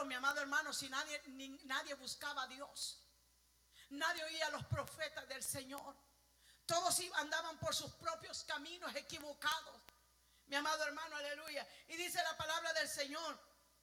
pueblo, mi amado hermano, si nadie buscaba a Dios. Nadie oía a los profetas del Señor. Todos andaban por sus propios caminos equivocados. Mi amado hermano, aleluya. Y dice la palabra del Señor.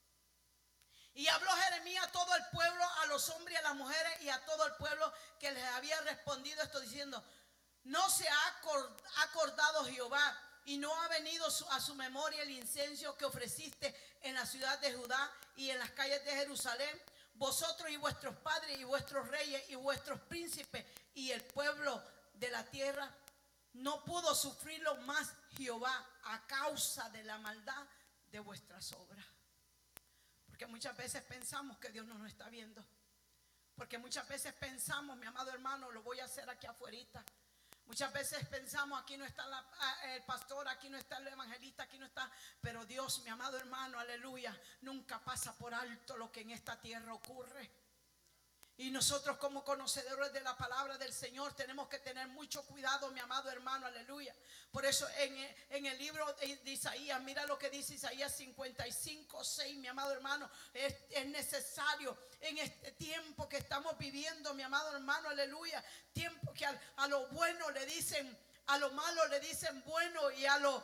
Y habló Jeremías a todo el pueblo, a los hombres y a las mujeres y a todo el pueblo que les había respondido esto diciendo: no se ha acordado Jehová y no ha venido a su memoria el incienso que ofreciste en la ciudad de Judá y en las calles de Jerusalén. Vosotros y vuestros padres y vuestros reyes y vuestros príncipes y el pueblo de la tierra. No pudo sufrirlo más Jehová a causa de la maldad de vuestras obras. Porque muchas veces pensamos que Dios no nos está viendo. Porque muchas veces pensamos, mi amado hermano, lo voy a hacer aquí afuerita. Muchas veces pensamos, aquí no está el pastor, aquí no está el evangelista, aquí no está. Pero Dios, mi amado hermano, aleluya, nunca pasa por alto lo que en esta tierra ocurre. Y nosotros como conocedores de la palabra del Señor tenemos que tener mucho cuidado, mi amado hermano, aleluya. Por eso en el libro de Isaías, mira lo que dice Isaías 55:6, mi amado hermano. Es necesario en este tiempo que estamos viviendo, mi amado hermano, aleluya. Tiempo que a lo bueno le dicen, a lo malo le dicen bueno y a lo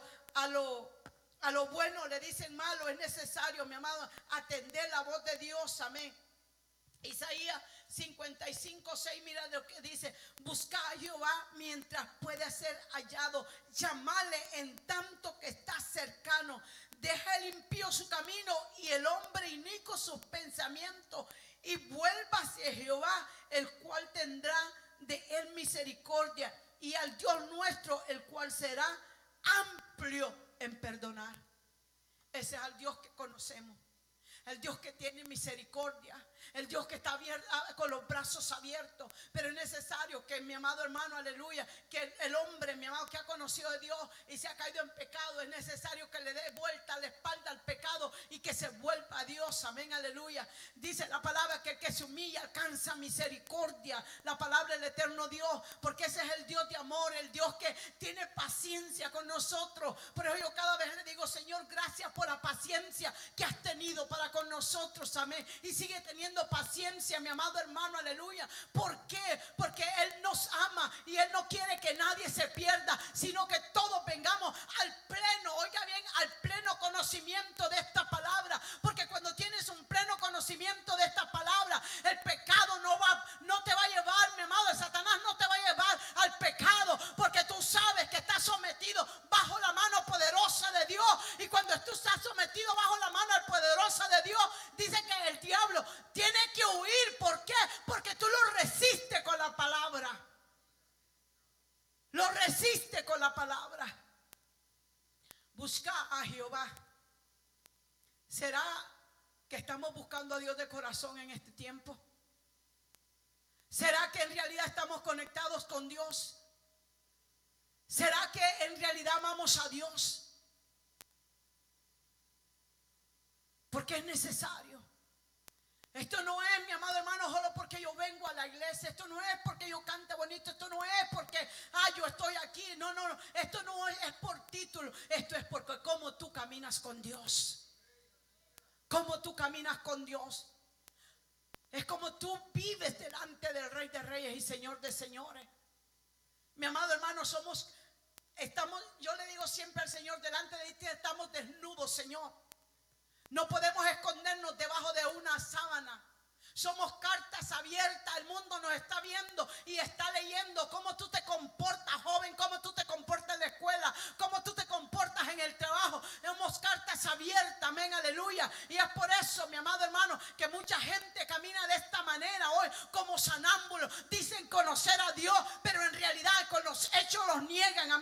bueno le dicen malo. Es necesario, mi amado, atender la voz de Dios, amén. Isaías 55:6, mira lo que dice: busca a Jehová mientras puede ser hallado, llamarle en tanto que está cercano. Deja el impío su camino y el hombre inicuo sus pensamientos, y vuelva hacia Jehová, el cual tendrá de él misericordia, y al Dios nuestro, el cual será amplio en perdonar. Ese es el Dios que conocemos. El Dios que tiene misericordia, el Dios que está abierto, con los brazos abiertos. Pero es necesario que, mi amado hermano, aleluya, que el hombre, mi amado, que ha conocido de Dios y se ha caído en pecado, es necesario que le dé vuelta la espalda al pecado y que se vuelva a Dios, amén, aleluya. Dice la palabra que el que se humilla alcanza misericordia, la palabra del eterno Dios, porque ese es el Dios de amor, el Dios que tiene paciencia con nosotros. Pero yo cada vez le digo: Señor, gracias por la paciencia que has tenido para con nosotros, amén. Y sigue teniendo paciencia, mi amado hermano, aleluya. ¿Por qué? Porque Él nos ama y Él no quiere que nadie se pierda, sino que todos vengamos al pleno, oiga bien, al pleno conocimiento de esta palabra. Porque cuando tienes un pleno conocimiento de esta palabra, el pecado no te va a llevar, mi amado, el Satanás no te va a llevar al pecado, porque tú sabes que estás sometido bajo la mano poderosa de Dios. Y cuando tú estás sometido bajo la mano poderosa de Dios, dice que el diablo tiene que huir. ¿Por qué? Porque tú lo resistes con la palabra. Lo resiste con la palabra. Busca a Jehová. ¿Será que estamos buscando a Dios de corazón en este tiempo? ¿Será que en realidad estamos conectados con Dios? ¿Será que en realidad amamos a Dios? Porque es necesario. Esto no es, mi amado hermano, solo porque yo vengo a la iglesia. Esto no es porque yo cante bonito. Esto no es porque yo estoy aquí. No. Esto no es por título. Esto es porque cómo tú caminas con Dios. Cómo tú caminas con Dios. Es como tú vives delante del Rey de Reyes y Señor de Señores. Mi amado hermano, yo le digo siempre al Señor: delante de ti estamos desnudos, Señor. No podemos escondernos debajo de una sábana. Somos cartas abiertas. El mundo nos está viendo y está leyendo cómo tú te comportas, joven, cómo tú te comportas en la escuela, cómo tú te comportas en el trabajo. Somos cartas abiertas, amén, aleluya. Y es por eso, mi amado hermano, que mucha gente camina de esta manera hoy como sonámbulos. Dicen conocer a Dios, pero en realidad con los hechos los niegan,